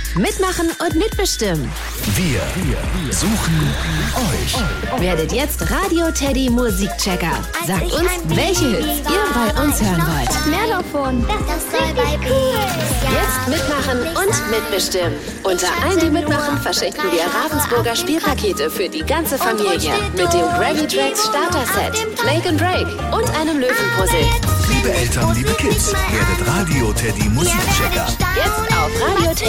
Mitmachen und mitbestimmen. Wir suchen euch. Werdet jetzt Radio Teddy Musikchecker. Sagt uns, welche Hits ihr bei uns hören wollt. Mehr davon. Das soll bei Beats. Jetzt mitmachen und mitbestimmen. Unter allen, die mitmachen, verschenken wir Ravensburger Spielpakete für die ganze Familie. Mit dem Gravy Tracks Starter-Set, Make and Break und einem Löwenpuzzle. Liebe Eltern, liebe Kids, werdet Radio Teddy Musikchecker. Jetzt auf Radio Teddy.